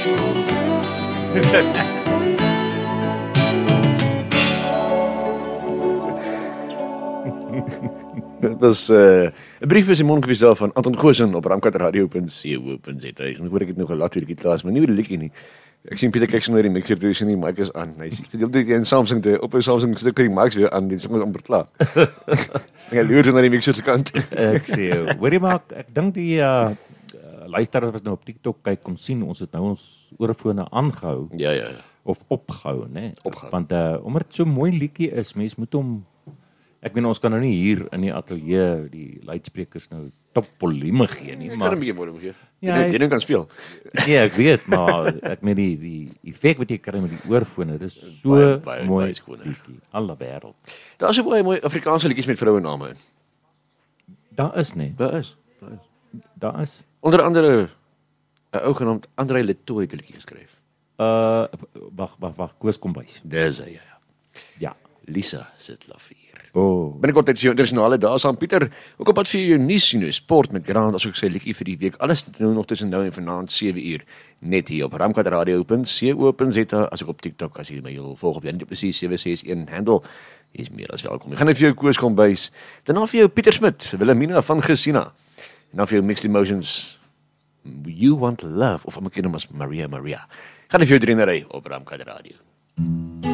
Dit was 'n brief is in mondgewiesel van Anton Goosen op ramkatradio.co.za. Ek hoor ek het nog 'n laat hierdie klas, maar nie oor die liedjie nie. Ek sien Pieter kyk so na die mixer toe, sien die mic is aan. Hy sit heeltyd in Samsung toe, op 'n Samsung sit die mics weer aan, dit is sommer amper klaar. Ek loer na die mixer se kant. Ek sê, hoorie maar, ek dink die luisteraars wat nou op TikTok kyk kom sien, ons het nou ons oorfone aangehou. Ja. Of opgehou, né? Opgehou. Want omdat dit so mooi liedjie is, mens moet hom ek meen ons kan nou nie hier in die ateljee die luidsprekers nou top volume gee nie, Ek maar kan 'n bietjie volume gee. Ja, Jy kan speel. nee, ek weet, maar ek meen die effek wat jy kry met die oorfone, dit is so Baie mooi skoon. liedjie, alle wêreld. Daar's so baie mooi Afrikaanse liedjies met vrouename in. Daar is nie. Daar is. Onder andere 'n ou genaamd Andrei Letoy het 'n liedjie geskryf. Wag, Koos Kombuis. Dis hy, ja. Ja. Lisa Sitlavier. Binnekort het sy internasionale dae saam Pieter, ook op pad vir jou nuus, sport met Grant, asook sy liedjie vir die week. Alles nou nog tussen nou en vanaand 7uur, net hier op ramkatradio.co.za, asook op TikTok, as jy my wil volg op die presies 761 handle, jy is meer as welkom. Ek gaan nou vir jou Koos Kombuis, daarna vir jou Pieter Smit, Wilhelmina van Gesina, en dan vir jou Mixed Emotions, You Want Love, of om ek ken hom as Maria. Gaan vir jou drie na ry op Ramkatradio.